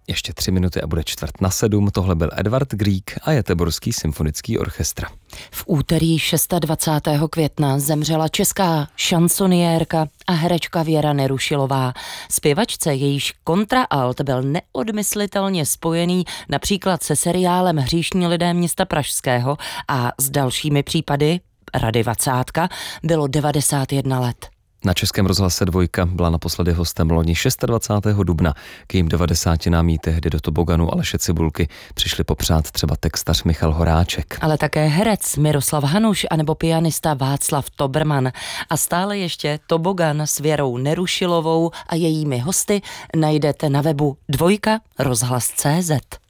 Ještě 3 minuty a bude 6:45. Tohle byl Edvard Grieg a Göteborský symfonický orchestr. V úterý 26. května zemřela česká šansoniérka a herečka Věra Nerušilová. Zpěvačce, jejíž kontraalt byl neodmyslitelně spojený například se seriálem Hříšní lidé města Pražského a s dalšími případy Rady Vacátka, bylo 91 let. Na Českém rozhlase Dvojka byla naposledy hostem loni 26. dubna. K jejím 90 jí tehdy do toboganu Aleše Cibulky přišli popřát třeba textař Michal Horáček. Ale také herec Miroslav Hanuš anebo pianista Václav Toberman. A stále ještě tobogan s Věrou Nerušilovou a jejími hosty najdete na webu Dvojka rozhlas.cz.